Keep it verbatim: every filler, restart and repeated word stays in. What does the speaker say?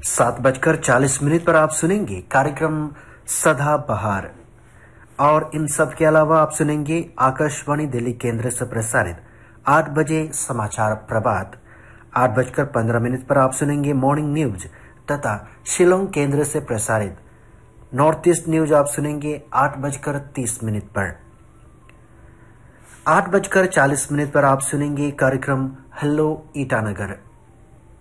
सात बजकर चालीस मिनट पर आप सुनेंगे कार्यक्रम सदा बहार। और इन सब के अलावा आप सुनेंगे आकाशवाणी दिल्ली केंद्र से प्रसारित आठ बजे समाचार प्रभात। आठ बजकर पंद्रह मिनट पर आप सुनेंगे मॉर्निंग न्यूज तथा शिलोंग केंद्र से प्रसारित नॉर्थ ईस्ट न्यूज आप सुनेंगे आठ बजकर तीस मिनट पर। आठ बजकर चालीस मिनट पर आप सुनेंगे कार्यक्रम हेलो ईटानगर।